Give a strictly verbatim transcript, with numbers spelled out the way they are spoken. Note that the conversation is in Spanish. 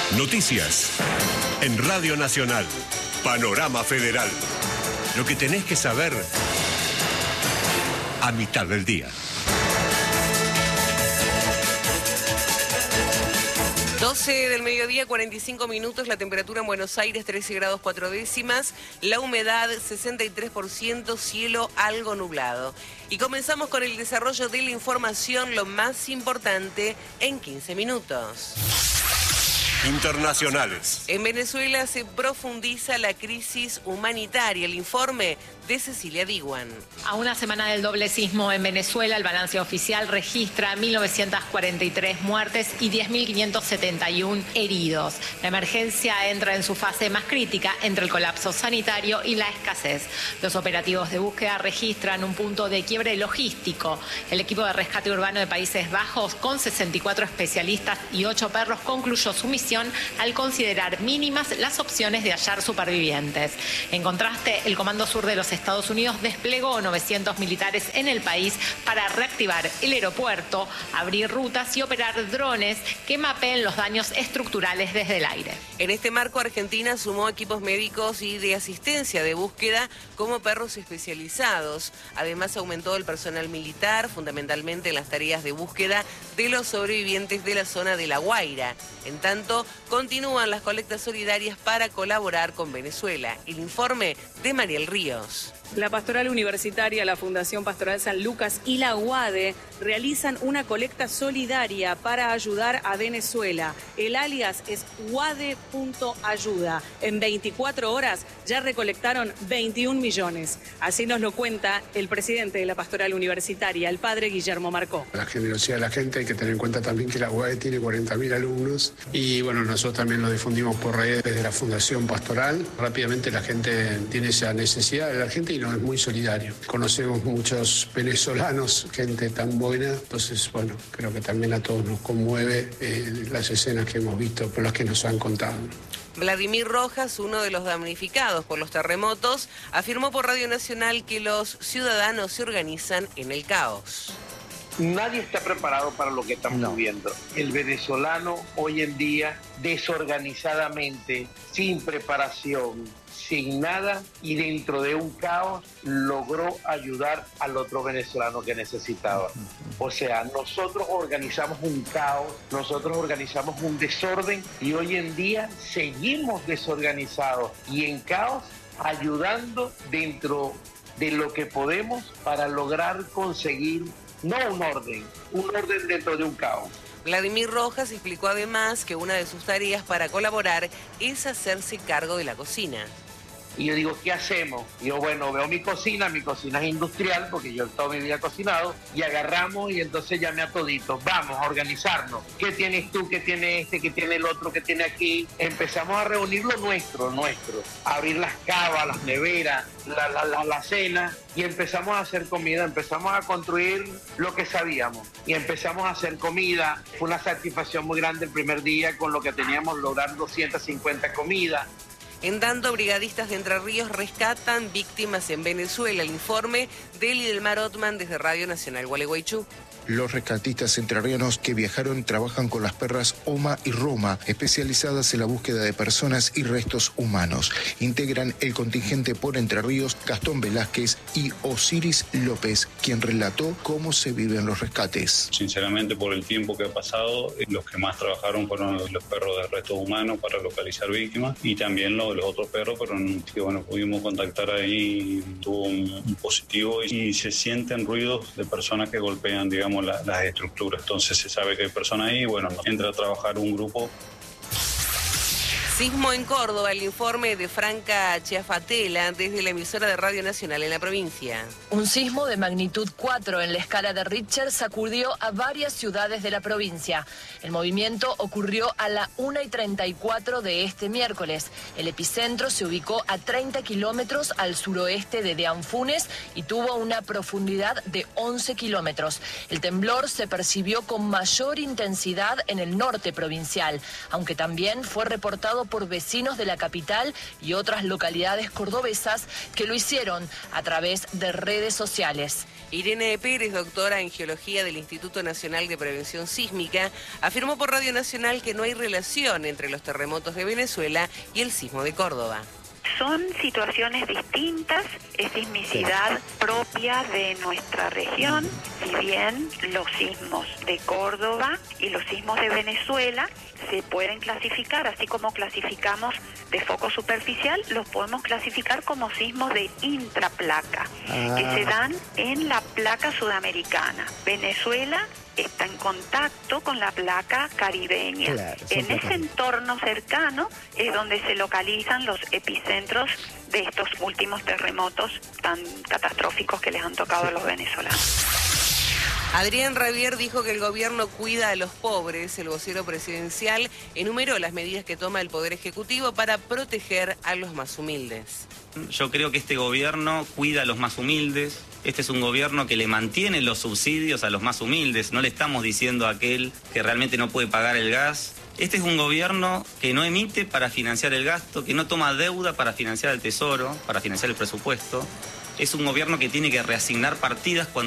Noticias en Radio Nacional. Panorama Federal. Lo que tenés que saber a mitad del día. doce del mediodía, cuarenta y cinco minutos, la temperatura en Buenos Aires trece grados cuatro décimas, la humedad sesenta y tres por ciento, cielo algo nublado. Y comenzamos con el desarrollo de la información, lo más importante en quince minutos. Internacionales. En Venezuela se profundiza la crisis humanitaria. El informe de Cecilia Diwan. A una semana del doble sismo en Venezuela, el balance oficial registra mil novecientas cuarenta y tres muertes y diez mil quinientos setenta y uno heridos. La emergencia entra en su fase más crítica entre el colapso sanitario y la escasez. Los operativos de búsqueda registran un punto de quiebre logístico. El equipo de rescate urbano de Países Bajos, con sesenta y cuatro especialistas y ocho perros, concluyó su misión al considerar mínimas las opciones de hallar supervivientes. En contraste, el Comando Sur de los Estados Unidos desplegó novecientos militares en el país para reactivar el aeropuerto, abrir rutas y operar drones que mapeen los daños estructurales desde el aire. En este marco, Argentina sumó equipos médicos y de asistencia de búsqueda como perros especializados. Además, aumentó el personal militar, fundamentalmente en las tareas de búsqueda de los sobrevivientes de la zona de La Guaira. En tanto, continúan las colectas solidarias para colaborar con Venezuela. El informe de Mariel Ríos. La Pastoral Universitaria, la Fundación Pastoral San Lucas y la UADE realizan una colecta solidaria para ayudar a Venezuela. El alias es uade punto ayuda. En veinticuatro horas ya recolectaron veintiún millones. Así nos lo cuenta el presidente de la Pastoral Universitaria, el padre Guillermo Marcó. La generosidad de la gente, hay que tener en cuenta también que la UADE tiene cuarenta mil alumnos y bueno, nosotros también lo difundimos por redes desde la Fundación Pastoral. Rápidamente la gente tiene esa necesidad, la gente no es muy solidario. Conocemos muchos venezolanos, gente tan buena, entonces, bueno, creo que también a todos nos conmueve eh, las escenas que hemos visto por las que nos han contado. Vladimir Rojas, uno de los damnificados por los terremotos, afirmó por Radio Nacional que los ciudadanos se organizan en el caos. Nadie está preparado para lo que estamos no. viviendo. El venezolano hoy en día, desorganizadamente, sin preparación, sin nada y dentro de un caos, logró ayudar al otro venezolano que necesitaba. O sea, nosotros organizamos un caos, nosotros organizamos un desorden y hoy en día seguimos desorganizados y en caos, ayudando dentro de lo que podemos para lograr conseguir no un orden, un orden dentro de un caos. Vladimir Rojas explicó además que una de sus tareas para colaborar es hacerse cargo de la cocina. Y yo digo, ¿qué hacemos? Y yo, bueno, veo mi cocina, mi cocina es industrial, porque yo toda mi vida he cocinado, y agarramos y entonces llamé a toditos, vamos a organizarnos. ¿Qué tienes tú? ¿Qué tiene este? ¿Qué tiene el otro? ¿Qué tiene aquí? Empezamos a reunir lo nuestro, nuestro. A abrir las cavas, las neveras, la, la, la, la cena, y empezamos a hacer comida, empezamos a construir lo que sabíamos. Y empezamos a hacer comida. Fue una satisfacción muy grande el primer día con lo que teníamos, lograr doscientas cincuenta comidas. En tanto, brigadistas de Entre Ríos rescatan víctimas en Venezuela. El informe de Lidelmar Ottman desde Radio Nacional Gualeguaychú. Los rescatistas entrerrianos que viajaron trabajan con las perras Oma y Roma, especializadas en la búsqueda de personas y restos humanos. Integran el contingente por Entre Ríos Gastón Velázquez y Osiris López, quien relató cómo se viven los rescates. Sinceramente, por el tiempo que ha pasado, los que más trabajaron fueron los perros de restos humanos para localizar víctimas y también los de los otros perros, pero que, bueno, pudimos contactar ahí, tuvo un, un positivo y se sienten ruidos de personas que golpean, digamos, La, las estructuras. Entonces se sabe que hay personas ahí, bueno, entra a trabajar un grupo. Sismo en Córdoba, el informe de Franca Chiafatela desde la emisora de Radio Nacional en la provincia. Un sismo de magnitud cuatro en la escala de Richter sacudió a varias ciudades de la provincia. El movimiento ocurrió a la una y treinta y cuatro de este miércoles. El epicentro se ubicó a treinta kilómetros al suroeste de Deanfunes y tuvo una profundidad de once kilómetros. El temblor se percibió con mayor intensidad en el norte provincial, aunque también fue reportado por vecinos de la capital y otras localidades cordobesas que lo hicieron a través de redes sociales. Irene Pérez, doctora en Geología del Instituto Nacional de Prevención Sísmica, afirmó por Radio Nacional que no hay relación entre los terremotos de Venezuela y el sismo de Córdoba. Son situaciones distintas, es sismicidad propia de nuestra región, si bien los sismos de Córdoba y los sismos de Venezuela se pueden clasificar, así como clasificamos de foco superficial, los podemos clasificar como sismos de intraplaca, ah. que se dan en la placa sudamericana. Venezuela está en contacto con la placa caribeña. Claro, en ese entorno cercano es donde se localizan los epicentros de estos últimos terremotos tan catastróficos que les han tocado sí. a los venezolanos. Adrián Rabier dijo que el gobierno cuida a los pobres. El vocero presidencial enumeró las medidas que toma el Poder Ejecutivo para proteger a los más humildes. Yo creo que este gobierno cuida a los más humildes. Este es un gobierno que le mantiene los subsidios a los más humildes. No le estamos diciendo a aquel que realmente no puede pagar el gas. Este es un gobierno que no emite para financiar el gasto, que no toma deuda para financiar el tesoro, para financiar el presupuesto. Es un gobierno que tiene que reasignar partidas cuando